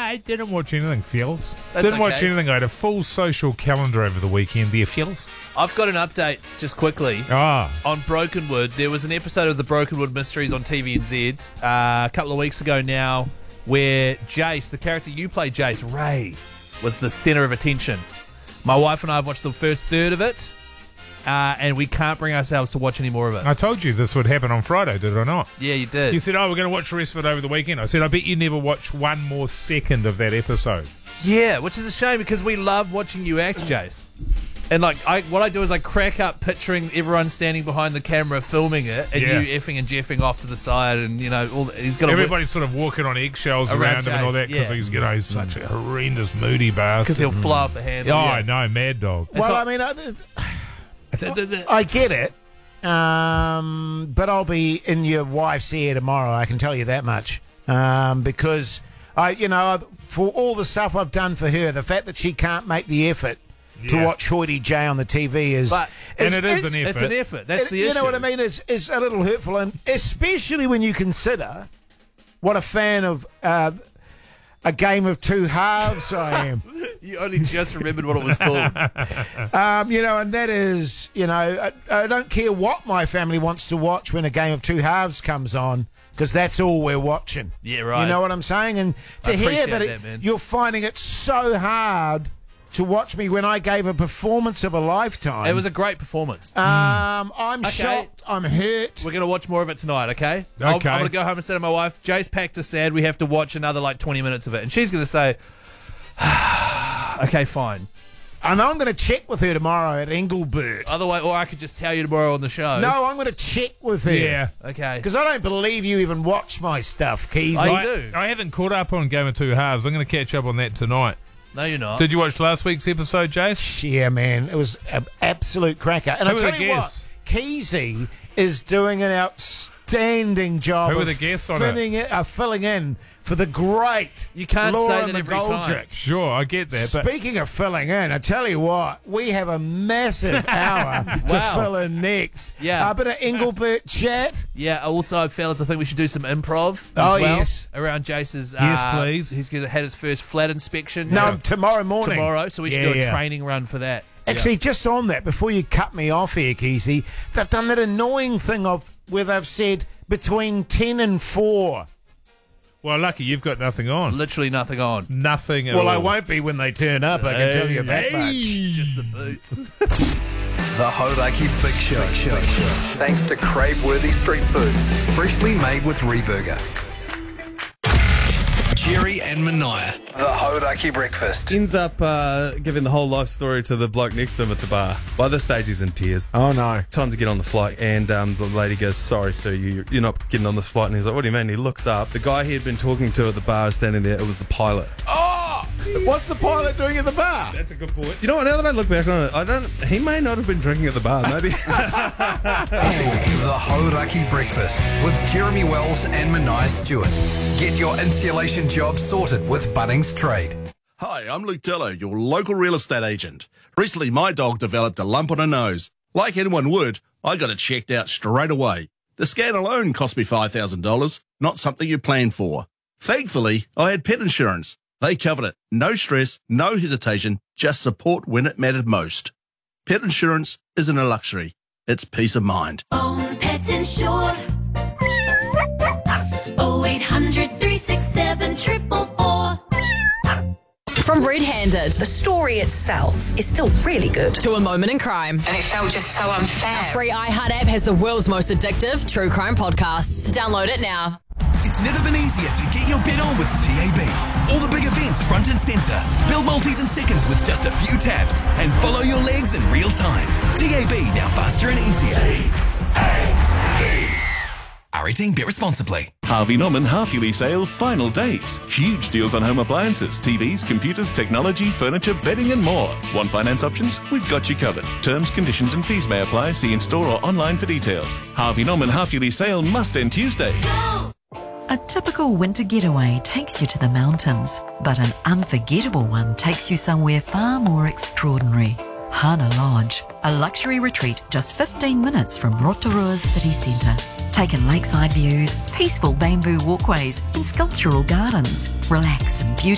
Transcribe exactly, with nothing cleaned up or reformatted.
I didn't watch anything, Fellas. That's Didn't watch okay. anything. I had a full social calendar over the weekend there, Fellas. I've got an update just quickly. Ah, On Brokenwood, there was an episode of the Brokenwood Mysteries on T V N Z uh, a couple of weeks ago now where Jace, the character you play, Jace, Ray, was the centre of attention. My wife and I have watched the first third of it, uh, and we can't bring ourselves to watch any more of it. I told you this would happen on Friday, did I not? Yeah, you did. You said, oh, we're going to watch the rest of it over the weekend. I said, I bet you never watch one more second of that episode. Yeah, which is a shame because we love watching you act, Jace. And like, I, what I do is I crack up picturing everyone standing behind the camera filming it, and Yeah. you effing and jeffing off to the side, and you know, all the, he's got Everybody's sort of walking on eggshells Around around, him and all Jace, that because yeah. he's, you know, he's such a horrendous, moody bastard. because he'll fly off the handle. Oh, yeah. I know, mad dog. It's Well, like- I mean, I, I get it, um, but I'll be in your wife's ear tomorrow. I can tell you that much, um, because I, you know, for all the stuff I've done for her, the fact that she can't make the effort to Yeah. watch Hoity J on the T V is, But- And it is an effort. It's an effort. That's it- the you issue. know what I mean? Is is a little hurtful, and especially when you consider what a fan of uh, a game of two halves I am. You only just remembered what it was called. Um, you know, and that is, you know, I, I don't care what my family wants to watch when a game of two halves comes on, because that's all we're watching. Yeah, right. You know what I'm saying? And to I hear appreciate that, it, that, man. you're finding it so hard to watch me when I gave a performance of a lifetime. It was a great performance. Um, I'm Okay. shocked. I'm hurt. We're going to watch more of it tonight, okay? I'll- Okay. I'm going to go home and say to my wife, Jace packed us sad. We have to watch another like twenty minutes of it. And she's going to say, okay, fine. And I'm going to check with her tomorrow at Engelbert. Otherwise, or I could just tell you tomorrow on the show. No, I'm going to check with her. Yeah. Okay. Because I don't believe you even watch my stuff, Keezy. I I, do. I haven't caught up on Game of Two Halves. I'm going to catch up on that tonight. No, you're not. Did you watch last week's episode, Jace? Yeah, man, it was an absolute cracker. And Who I were tell the you guests? what, Keezy is doing an outstanding job Who were of the guests on it? filling, it, uh, filling in for the great You can't Laura say that every time. McGoldrick. Sure, I get that. But Speaking of filling in, I tell you what, we have a massive hour to Wow. fill in next. Yeah. A bit of Engelbert chat. Yeah, also, fellas, I think we should do some improv as Oh, well yes. around Jace's... Yes, uh, please. He's going to had his first flat inspection No, uh, tomorrow morning. tomorrow, so we should Yeah, do a yeah. training run for that. Actually, just on that, before you cut me off here, Keezy, they've done that annoying thing of where they've said between ten and four. well, lucky you've got nothing on. Literally nothing on. Nothing at Well, all. I won't be when they turn up, I can tell you that Hey. much. Just the boots. The Hodaki Big Show. Thanks to crave-worthy street food, freshly made with Reburger. Jerry and Mania. The Hodaki Breakfast. Ends up uh, giving the whole life story to the bloke next to him at the bar. By this stage, he's in tears. Oh, no. Time to get on the flight, and um, the lady goes, sorry, sir, you, you're not getting on this flight. And he's like, what do you mean? He looks up. The guy he had been talking to at the bar is standing there. It was the pilot. Oh! What's the pilot doing at the bar? That's a good point. You know what? Now that I look back on it, I don't. He may not have been drinking at the bar. Maybe. The Hodaki Breakfast with Jeremy Wells and Mania Stewart. Get your insulation job sorted with Bunnings Trade. Hi, I'm Luke Dello, your local real estate agent. Recently, my dog developed a lump on her nose. Like anyone would, I got it checked out straight away. The scan alone cost me five thousand dollars, not something you plan for. Thankfully, I had pet insurance. They covered it. No stress, no hesitation, just support when it mattered most. Pet insurance isn't a luxury. It's peace of mind. Own Pet Insure. oh eight hundred, three six seven, four four four. From Red Handed The story itself is still really good. to A Moment in Crime. And it felt just so unfair. Free iHeart app has the world's most addictive true crime podcasts. Download it now. It's never been easier to get your bet on with T A B. All the big events front and centre. Build multis in seconds with just a few taps and follow your legs in real time. T A B, now faster and easier. R eighteen, bet responsibly. Harvey Norman half-yearly sale final days. Huge deals on home appliances, T Vs, computers, technology, furniture, bedding and more. Want finance options? We've got you covered. Terms, conditions and fees may apply. See in-store or online for details. Harvey Norman half-yearly sale must end Tuesday. A typical winter getaway takes you to the mountains, but an unforgettable one takes you somewhere far more extraordinary. Hana Lodge, a luxury retreat just fifteen minutes from Rotorua's city centre. Take in lakeside views, peaceful bamboo walkways and sculptural gardens. Relax in beautiful